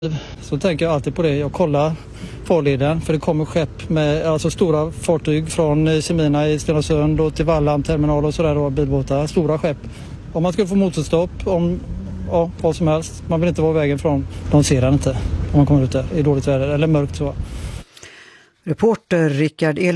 Så tänker jag alltid på det. Jag kollar farleden, för det kommer skepp med alltså stora fartyg från Semina i Stenungsund och till Vallam terminal och sådär, och bilbåtar, stora skepp. Om man skulle få motorstopp, vad som helst, man vill inte vara vägen från. De ser den inte om man kommer ut där i dåligt väder eller mörkt så. Reporter Rickard